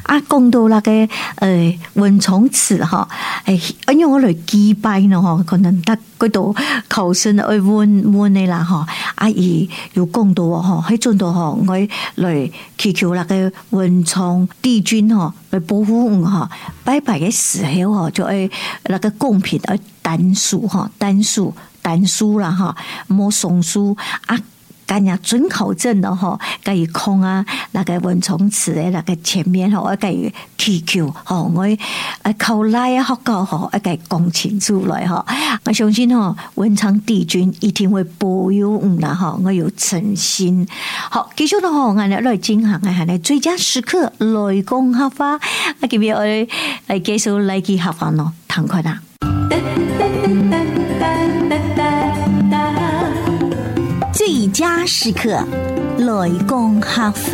講到那個文從祠哈，因為我嚟祭拜呢嗬，可能得嗰度求神去問你啦嗬，而又講到嗬，喺盡度嗬，我嚟祈求那個文從帝君嗬，嚟保護我嗬，拜拜嘅時候嗬，就係那個貢品而單數嗬，單數啦嗬，冇雙數啊。今日准考證咯，嗬，假如空啊，那個文從祠嘅那個前面，嗬，我假如祈求，嗬，我求來啊，學教，嗬，我假講清楚來，嗬，我相信，嗬，文昌帝君一定會保佑我啦，嗬，我有誠心。好，繼續咯，嗬，我哋來進行嘅係最佳時刻來講客話，啊，今日我哋嚟介紹來記客話咯，唐快啦。最佳時刻來講客話。